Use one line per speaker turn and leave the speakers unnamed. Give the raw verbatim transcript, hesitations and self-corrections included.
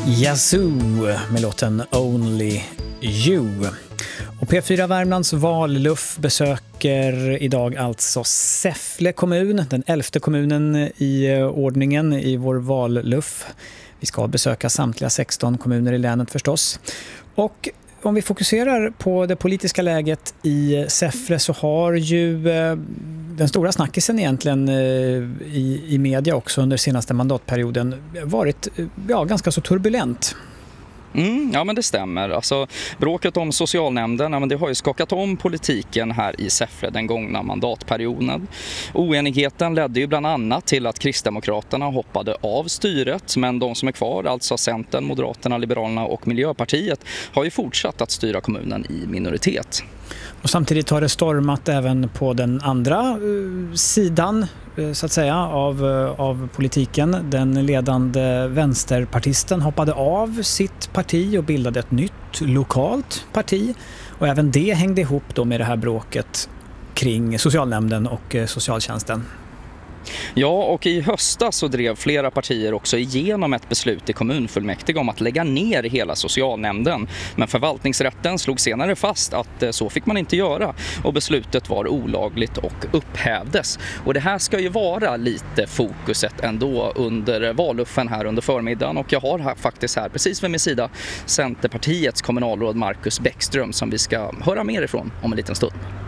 Yazoo med låten Only You. Och P fyra Värmlands valluff besöker idag alltså Säffle kommun, den elfte kommunen i ordningen i vår valluff. Vi ska besöka samtliga sexton kommuner i länet förstås. Och om vi fokuserar på det politiska läget i Säffle så har ju eh, den stora snackisen egentligen eh, i, i media också under senaste mandatperioden varit eh, ja, ganska så turbulent.
Mm, ja men det stämmer. Alltså, bråket om socialnämnden, ja, men det har ju skakat om politiken här i Säffle den gångna mandatperioden. Oenigheten ledde ju bland annat till att Kristdemokraterna hoppade av styret, men de som är kvar, alltså Centern, Moderaterna, Liberalerna och Miljöpartiet, har ju fortsatt att styra kommunen i minoritet.
Och samtidigt har det stormat även på den andra uh, sidan uh, så att säga av, uh, av politiken. Den ledande vänsterpartisten hoppade av sitt parti och bildade ett nytt lokalt parti. Och även det hängde ihop då med det här bråket kring socialnämnden och uh, socialtjänsten.
Ja, och i höstas så drev flera partier också igenom ett beslut i kommunfullmäktige om att lägga ner hela socialnämnden. Men förvaltningsrätten slog senare fast att så fick man inte göra och beslutet var olagligt och upphävdes. Och det här ska ju vara lite fokuset ändå under valluffen här under förmiddagen, och jag har här, faktiskt här precis vid min sida Centerpartiets kommunalråd Marcus Bäckström som vi ska höra mer ifrån om en liten stund.